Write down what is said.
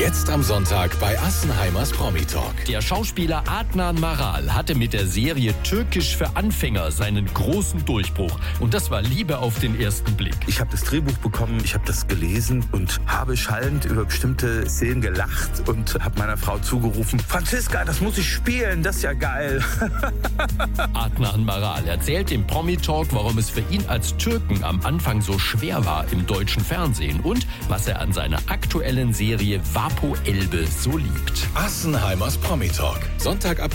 Jetzt am Sonntag bei Assenheimers Promi-Talk. Der Schauspieler Adnan Maral hatte mit der Serie Türkisch für Anfänger seinen großen Durchbruch. Und das war Liebe auf den ersten Blick. Ich habe das Drehbuch bekommen, ich habe das gelesen und habe schallend über bestimmte Szenen gelacht und habe meiner Frau zugerufen, Franziska, das muss ich spielen, das ist ja geil. Adnan Maral erzählt im Promi-Talk, warum es für ihn als Türken am Anfang so schwer war im deutschen Fernsehen und was er an seiner aktuellen Serie Vapo Elbe so liebt. Assenheimers Promi-Talk. Sonntag ab